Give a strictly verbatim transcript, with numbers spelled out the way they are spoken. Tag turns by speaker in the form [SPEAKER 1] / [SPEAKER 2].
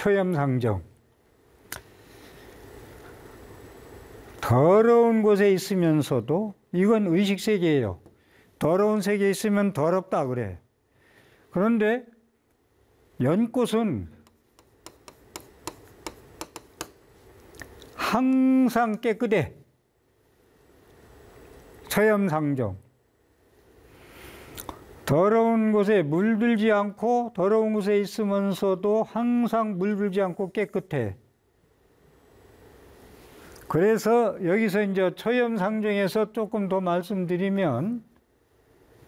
[SPEAKER 1] 초염상정. 더러운 곳에 있으면서도, 이건 의식세계예요. 더러운 세계에 있으면 더럽다 그래. 그런데 연꽃은 항상 깨끗해. 초염상정. 더러운 곳에 물들지 않고 더러운 곳에 있으면서도 항상 물들지 않고 깨끗해. 그래서 여기서 이제 초염상정에서 조금 더 말씀드리면